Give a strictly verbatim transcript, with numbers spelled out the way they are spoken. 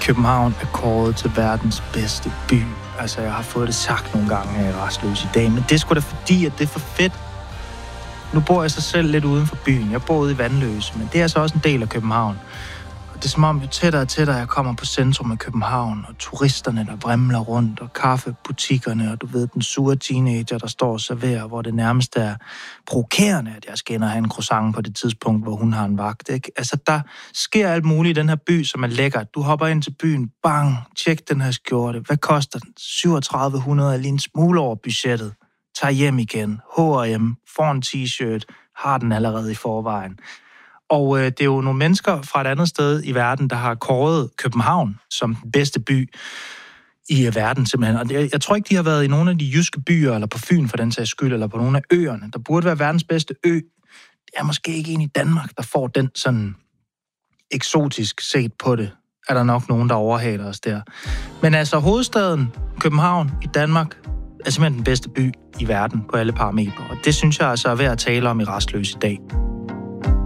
København er kåret til verdens bedste by. Altså, jeg har fået det sagt nogle gange her i Rastløs i dag, men det er sgu da fordi, at det er for fedt. Nu bor jeg så selv lidt uden for byen. Jeg bor ude i Vandløse, men det er altså også en del af København. Og det er som om, jo tættere og tættere jeg kommer på centrum af København, og turisterne, der vrimler rundt, og kaffebutikkerne, og du ved, den sure teenager, der står og serverer, hvor det nærmest er provokerende, at jeg skal ind og have en croissant på det tidspunkt, hvor hun har en vagt, ikke? Altså, der sker alt muligt i den her by, som er lækker. Du hopper ind til byen, bang, tjek den her skjorte. Hvad koster den? syvogtredive hundrede er lige en smule over budgettet. Tag hjem igen, H og M, får en t-shirt, har den allerede i forvejen. Og øh, det er jo nogle mennesker fra et andet sted i verden, der har kåret København som den bedste by i verden simpelthen. Og det, jeg tror ikke, de har været i nogle af de jyske byer, eller på Fyn for den sags skyld, eller på nogle af øerne. Der burde være verdens bedste ø. Det er måske ikke en i Danmark, der får den sådan eksotisk set på det. Er der nok nogen, der overhaler os der. Men altså hovedstaden, København i Danmark, er simpelthen den bedste by i verden på alle parametre. Og det synes jeg altså er værd at tale om i Rastløs i dag.